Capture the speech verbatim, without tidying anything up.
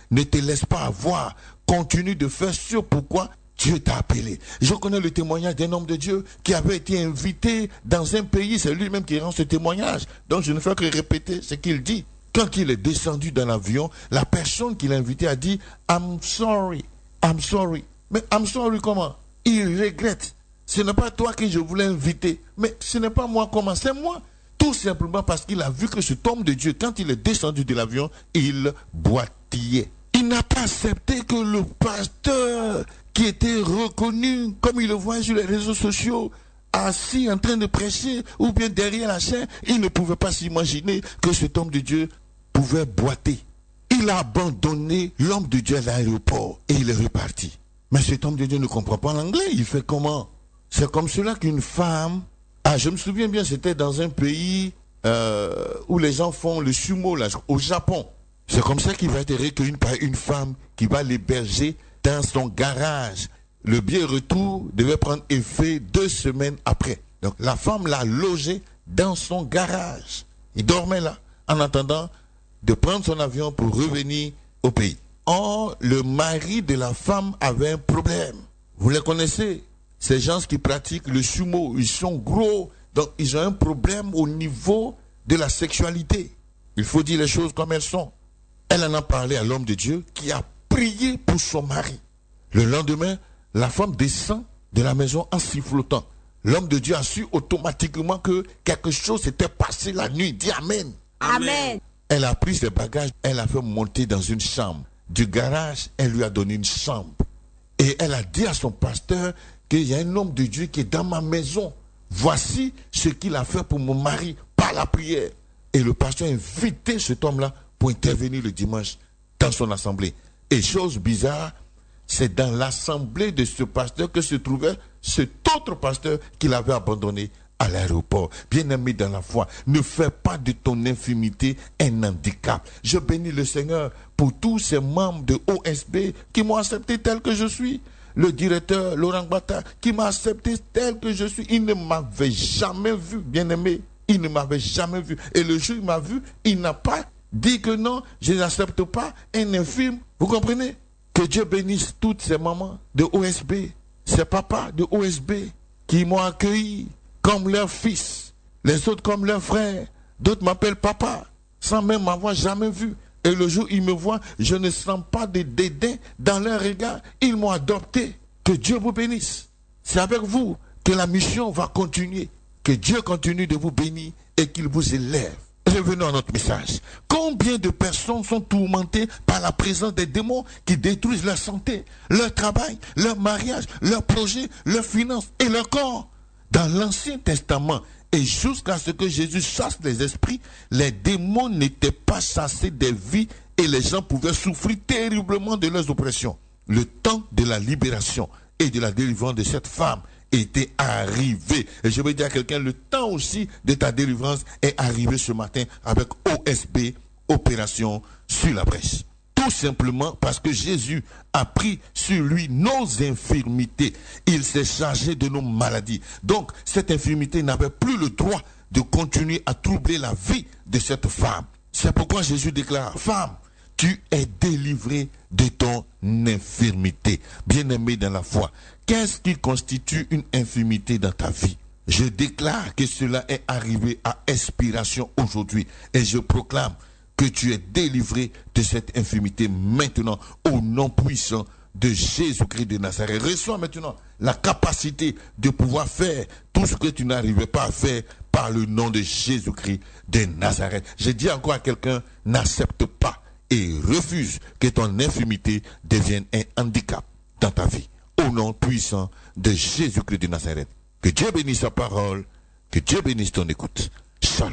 Ne te laisse pas avoir. Continue de faire ce pourquoi Dieu t'a appelé. Je connais le témoignage d'un homme de Dieu qui avait été invité dans un pays. C'est lui-même qui rend ce témoignage. Donc je ne fais que répéter ce qu'il dit. Quand il est descendu dans l'avion, la personne qui l'a invité a dit « I'm sorry, I'm sorry ». Mais « I'm sorry » comment? Il regrette. Ce n'est pas toi que je voulais inviter. Mais ce n'est pas moi comment? C'est moi. Tout simplement parce qu'il a vu que cet homme de Dieu, quand il est descendu de l'avion, il boitillait. Il n'a pas accepté que le pasteur qui était reconnu, comme il le voit sur les réseaux sociaux, assis en train de prêcher, ou bien derrière la chaîne, il ne pouvait pas s'imaginer que cet homme de Dieu pouvait boiter. Il a abandonné l'homme de Dieu à l'aéroport et il est reparti. Mais cet homme de Dieu ne comprend pas l'anglais, il fait comment? C'est comme cela qu'une femme, ah je me souviens bien, c'était dans un pays euh, où les gens font le sumo, là, au Japon. C'est comme ça qu'il va être recueilli par une femme qui va l'héberger dans son garage. Le billet retour devait prendre effet deux semaines après. Donc la femme l'a logé dans son garage. Il dormait là, en attendant de prendre son avion pour revenir au pays. Or, le mari de la femme avait un problème. Vous les connaissez? Ces gens qui pratiquent le sumo, ils sont gros, donc ils ont un problème au niveau de la sexualité. Il faut dire les choses comme elles sont. Elle en a parlé à l'homme de Dieu qui a prié pour son mari. Le lendemain, la femme descend de la maison en sifflotant. L'homme de Dieu a su automatiquement que quelque chose s'était passé la nuit. Dis Amen. Amen. Elle a pris ses bagages, elle a fait monter dans une chambre. Du garage, elle lui a donné une chambre. Et elle a dit à son pasteur qu'il y a un homme de Dieu qui est dans ma maison. Voici ce qu'il a fait pour mon mari par la prière. Et le pasteur a invité cet homme-là pour intervenir le dimanche dans son assemblée. Et chose bizarre, c'est dans l'assemblée de ce pasteur que se trouvait cet autre pasteur qu'il avait abandonné à l'aéroport. Bien-aimé dans la foi, ne fais pas de ton infimité un handicap. Je bénis le Seigneur pour tous ces membres de O S B qui m'ont accepté tel que je suis. Le directeur Laurent Gbata qui m'a accepté tel que je suis. Il ne m'avait jamais vu, bien-aimé. Il ne m'avait jamais vu. Et le jour où il m'a vu, il n'a pas dit que non, je n'accepte pas un infime. Vous comprenez? Que Dieu bénisse toutes ces mamans de O S B, ces papas de O S B qui m'ont accueilli comme leur fils, les autres comme leurs frères. D'autres m'appellent papa, sans même m'avoir jamais vu. Et le jour où ils me voient, je ne sens pas de dédain dans leur regard. Ils m'ont adopté. Que Dieu vous bénisse. C'est avec vous que la mission va continuer. Que Dieu continue de vous bénir et qu'il vous élève. Revenons à notre message. Combien de personnes sont tourmentées par la présence des démons qui détruisent leur santé, leur travail, leur mariage, leurs projets, leurs finances et leur corps? Dans l'Ancien Testament, et jusqu'à ce que Jésus chasse les esprits, les démons n'étaient pas chassés des vies et les gens pouvaient souffrir terriblement de leurs oppressions. Le temps de la libération et de la délivrance de cette femme était arrivé. Et je veux dire à quelqu'un, le temps aussi de ta délivrance est arrivé ce matin avec O S B, Opération sur la brèche. Tout simplement parce que Jésus a pris sur lui nos infirmités. Il s'est chargé de nos maladies. Donc, cette infirmité n'avait plus le droit de continuer à troubler la vie de cette femme. C'est pourquoi Jésus déclare, femme, tu es délivrée de ton infirmité. Bien-aimé dans la foi, qu'est-ce qui constitue une infirmité dans ta vie? Je déclare que cela est arrivé à expiration aujourd'hui. Et je proclame que tu es délivré de cette infirmité maintenant au nom puissant de Jésus-Christ de Nazareth. Reçois maintenant la capacité de pouvoir faire tout ce que tu n'arrivais pas à faire par le nom de Jésus-Christ de Nazareth. Je dis encore à quelqu'un, n'accepte pas et refuse que ton infirmité devienne un handicap dans ta vie. Au nom puissant de Jésus-Christ de Nazareth. Que Dieu bénisse sa parole, que Dieu bénisse ton écoute.